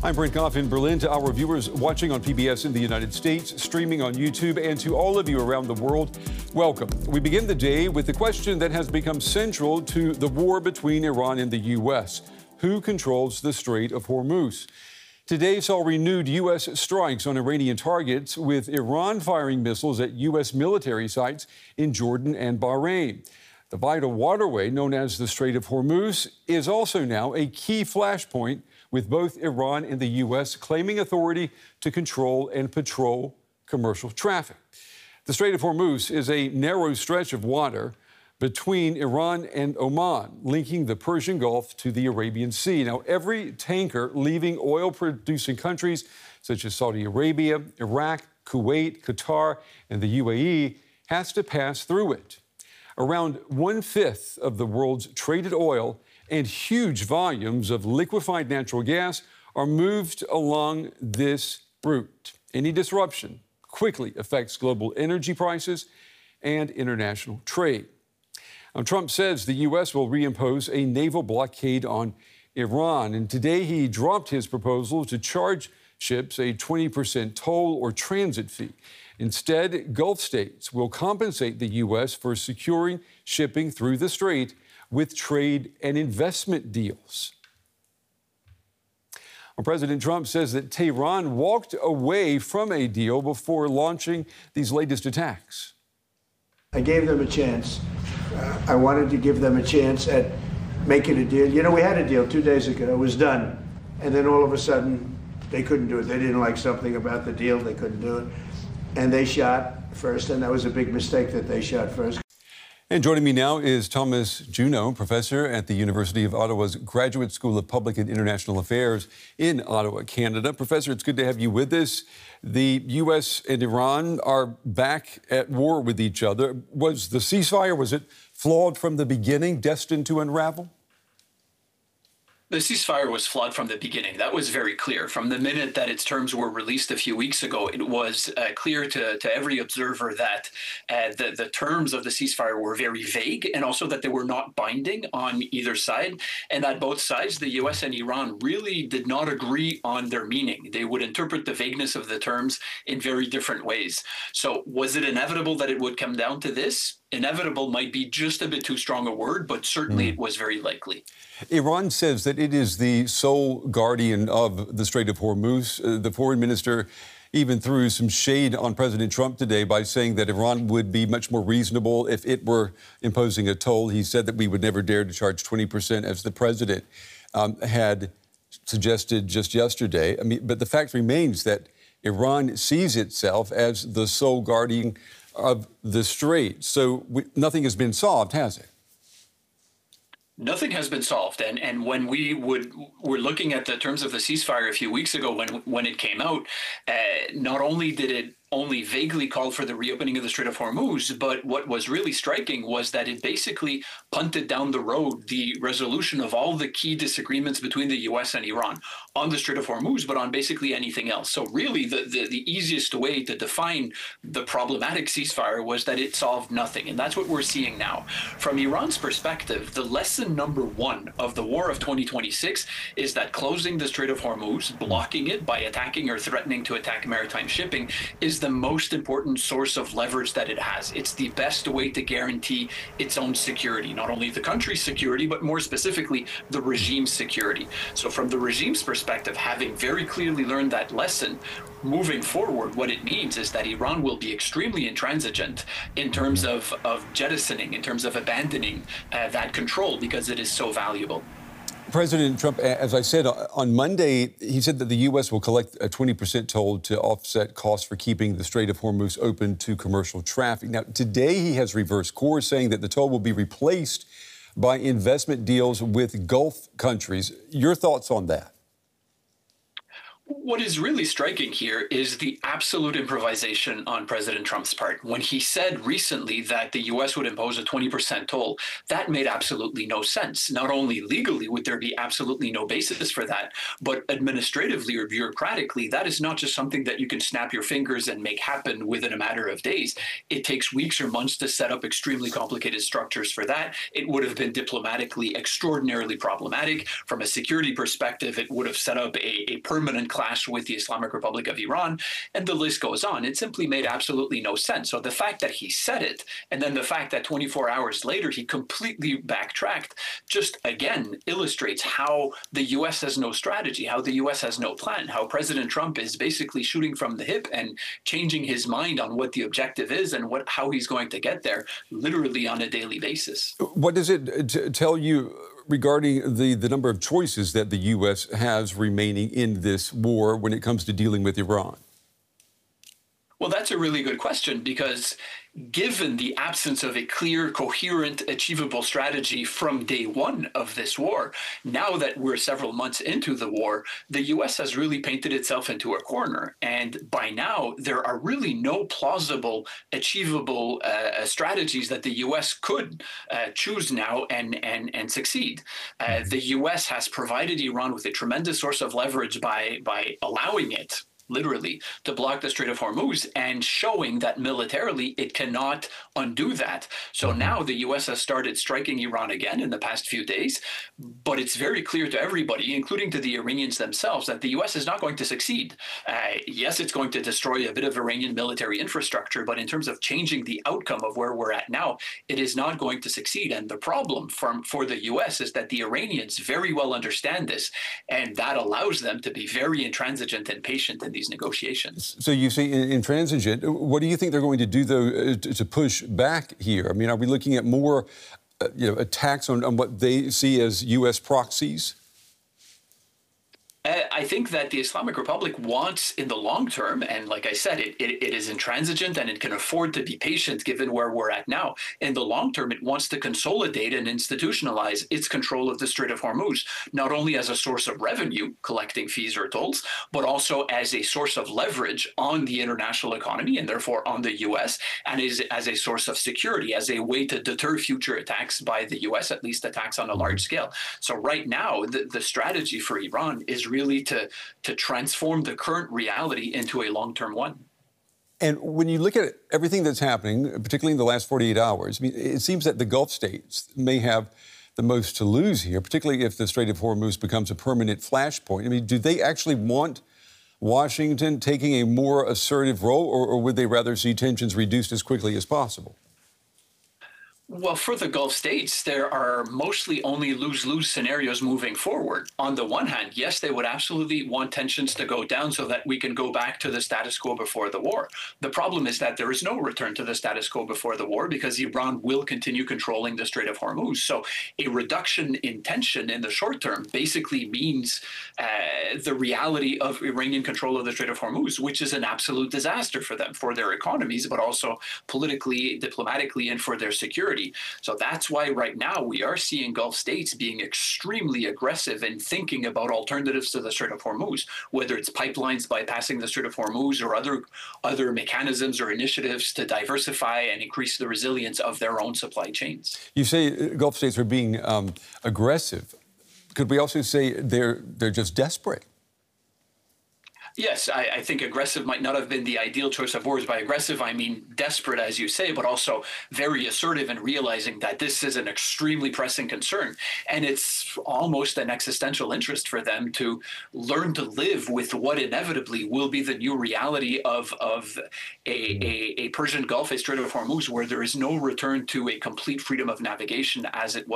I'm Brent Goff in Berlin. To our viewers watching on PBS in the United States, streaming on YouTube, and to all of you around the world, welcome. We begin the day with the question that has become central to the war between Iran and the U.S. Who controls the Strait of Hormuz? Today saw renewed U.S. strikes on Iranian targets, with Iran firing missiles at U.S. military sites in Jordan and Bahrain. The vital waterway known as the Strait of Hormuz is also now a key flashpoint, with both Iran and the U.S. claiming authority to control and patrol commercial traffic. The Strait of Hormuz is a narrow stretch of water between Iran and Oman, linking the Persian Gulf to the Arabian Sea. Now, every tanker leaving oil-producing countries such as Saudi Arabia, Iraq, Kuwait, Qatar, and the UAE has to pass through it. Around 1/5 of the world's traded oil and huge volumes of liquefied natural gas are moved along this route. Any disruption quickly affects global energy prices and international trade. Now, Trump says the U.S. will reimpose a naval blockade on Iran, and today he dropped his proposal to charge ships a 20% toll or transit fee. Instead, Gulf states will compensate the U.S. for securing shipping through the strait with trade and investment deals. Well, President Trump says that Tehran walked away from a deal before launching these latest attacks. I gave them a chance. I wanted to give them a chance at making a deal. You know, we had a deal 2 days ago. It was done. And then all of a sudden, they couldn't do it. They didn't like something about the deal. They couldn't do it. And they shot first, and that was a big mistake that they shot first. And joining me now is Thomas Juneau, professor at the University of Ottawa's Graduate School of Public and International Affairs in Ottawa, Canada. Professor, it's good to have you with us. The U.S. and Iran are back at war with each other. Was the ceasefire, was it flawed from the beginning, destined to unravel? The ceasefire was flawed from the beginning. That was very clear. From the minute that its terms were released a few weeks ago, it was clear to every observer that the terms of the ceasefire were very vague, and also that they were not binding on either side, and that both sides, the U.S. and Iran, really did not agree on their meaning. They would interpret the vagueness of the terms in very different ways. So was it inevitable that it would come down to this? Inevitable might be just a bit too strong a word, but certainly it was very likely. Iran says that it is the sole guardian of the Strait of Hormuz. The foreign minister even threw some shade on President Trump today by saying that Iran would be much more reasonable if it were imposing a toll. He said that we would never dare to charge 20%, as the president had suggested just yesterday. I mean, but the fact remains that Iran sees itself as the sole guardian of the strait. So nothing has been solved, has it? Nothing has been solved. And when we were looking at the terms of the ceasefire a few weeks ago when it came out, not only did it only vaguely called for the reopening of the Strait of Hormuz, but what was really striking was that it basically punted down the road the resolution of all the key disagreements between the U.S. and Iran on the Strait of Hormuz, but on basically anything else. So really the easiest way to define the problematic ceasefire was that it solved nothing. And that's what we're seeing now. From Iran's perspective, the lesson number one of the war of 2026 is that closing the Strait of Hormuz, blocking it by attacking or threatening to attack maritime shipping, is the most important source of leverage that it has. It's the best way to guarantee its own security, not only the country's security, but more specifically, the regime's security. So from the regime's perspective, having very clearly learned that lesson, moving forward, what it means is that Iran will be extremely intransigent in terms of jettisoning, in terms of abandoning that control, because it is so valuable. President Trump, as I said, on Monday, he said that the U.S. will collect a 20% toll to offset costs for keeping the Strait of Hormuz open to commercial traffic. Now, today he has reversed course, saying that the toll will be replaced by investment deals with Gulf countries. Your thoughts on that? What is really striking here is the absolute improvisation on President Trump's part. When he said recently that the U.S. would impose a 20% toll, that made absolutely no sense. Not only legally would there be absolutely no basis for that, but administratively or bureaucratically, that is not just something that you can snap your fingers and make happen within a matter of days. It takes weeks or months to set up extremely complicated structures for that. It would have been diplomatically extraordinarily problematic. From a security perspective, it would have set up a permanent clash with the Islamic Republic of Iran, and the list goes on. It simply made absolutely no sense. So the fact that he said it, and then the fact that 24 hours later he completely backtracked, just again illustrates how the U.S. has no strategy, how the U.S. has no plan, how President Trump is basically shooting from the hip and changing his mind on what the objective is and how he's going to get there, literally on a daily basis. What does it tell you regarding the number of choices that the U.S. has remaining in this war when it comes to dealing with Iran? Well, that's a really good question, because given the absence of a clear, coherent, achievable strategy from day one of this war, now that we're several months into the war, the U.S. has really painted itself into a corner. And by now, there are really no plausible, achievable strategies that the U.S. could choose now and succeed. The U.S. has provided Iran with a tremendous source of leverage by allowing it, literally, to block the Strait of Hormuz and showing that militarily it cannot undo that. So now the U.S. has started striking Iran again in the past few days, but it's very clear to everybody, including to the Iranians themselves, that the U.S. is not going to succeed. Yes, it's going to destroy a bit of Iranian military infrastructure, but in terms of changing the outcome of where we're at now, it is not going to succeed. And the problem for the U.S. is that the Iranians very well understand this, and that allows them to be very intransigent and patient in these negotiations. So you see, intransigent, what do you think they're going to do, though, to push back here? I mean, are we looking at more attacks on what they see as U.S. proxies? I think that the Islamic Republic wants, in the long term, and like I said, it is intransigent and it can afford to be patient given where we're at now. In the long term, it wants to consolidate and institutionalize its control of the Strait of Hormuz, not only as a source of revenue, collecting fees or tolls, but also as a source of leverage on the international economy and therefore on the U.S., and as a source of security, as a way to deter future attacks by the U.S., at least attacks on a large scale. So right now, the strategy for Iran is really to transform the current reality into a long-term one. And when you look at everything that's happening, particularly in the last 48 hours, I mean, it seems that the Gulf states may have the most to lose here, particularly if the Strait of Hormuz becomes a permanent flashpoint. I mean, do they actually want Washington taking a more assertive role, or would they rather see tensions reduced as quickly as possible? Well, for the Gulf states, there are mostly only lose-lose scenarios moving forward. On the one hand, yes, they would absolutely want tensions to go down so that we can go back to the status quo before the war. The problem is that there is no return to the status quo before the war because Iran will continue controlling the Strait of Hormuz. So a reduction in tension in the short term basically means the reality of Iranian control of the Strait of Hormuz, which is an absolute disaster for them, for their economies, but also politically, diplomatically, and for their security. So that's why right now we are seeing Gulf states being extremely aggressive in thinking about alternatives to the Strait of Hormuz, whether it's pipelines bypassing the Strait of Hormuz or other mechanisms or initiatives to diversify and increase the resilience of their own supply chains. You say Gulf states are being aggressive. Could we also say they're just desperate? Yes, I think aggressive might not have been the ideal choice of words. By aggressive, I mean desperate, as you say, but also very assertive in realizing that this is an extremely pressing concern. And it's almost an existential interest for them to learn to live with what inevitably will be the new reality of a Persian Gulf, a Strait of Hormuz, where there is no return to a complete freedom of navigation as it was